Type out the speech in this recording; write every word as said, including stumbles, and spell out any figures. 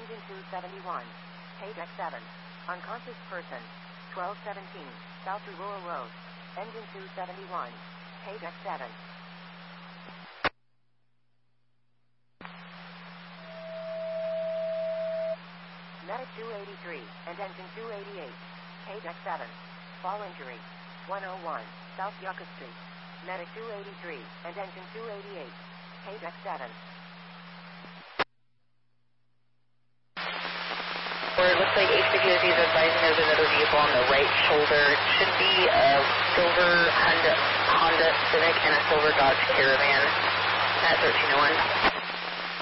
Engine two seventy-one. Page X seven. Unconscious person. twelve seventeen. South to Rural Road. Engine two seventy-one. Page X seven. Medic two eighty-three and Engine two eighty-eight. Page X seven. Fall injury. one oh one. South Yucca Street. Medic two eighty-three and Engine two eighty-eight. Page X seven. Where it looks like H C P O C is advising there's another vehicle on the right shoulder. It should be a silver Honda, Honda Civic and a silver Dodge Caravan at thirteen oh one.